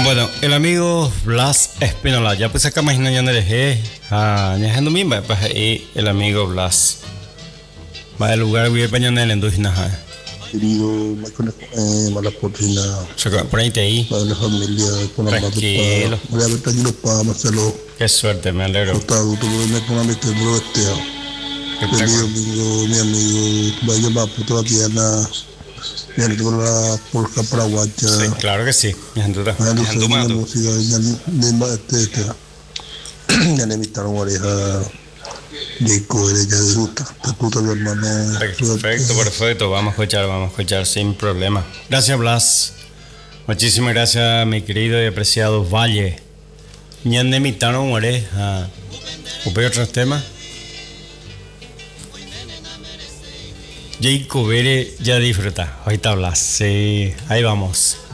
Bueno, el amigo Blas Espinola, ya pues acá imagino ya no dejé ya no misma pues ahí el amigo Blas va del lugar voy a pañar en la industria Querido, Malapotina, por ahí te ahí para la familia, con la tranquilo, voy a ver tranquilo para Marcelo, qué suerte, me alegro, Gustavo, tú me pones a meter en lo este. Querido amigo, mi amigo, vaya para puta la tierra, mi amigo la polca paraguaya, sí, claro que sí, mi gente, mi amigo la música, ya le invitaron oreja. Nico, ya disfruta, te puta mi hermano. perfecto, vamos a escuchar sin problema. Gracias Blas, muchísimas gracias mi querido y apreciado Valle. Ya me invitaron oreja, ¿hubo otros temas? Jacob Vere ya disfruta, ahorita Blas, sí, ahí vamos.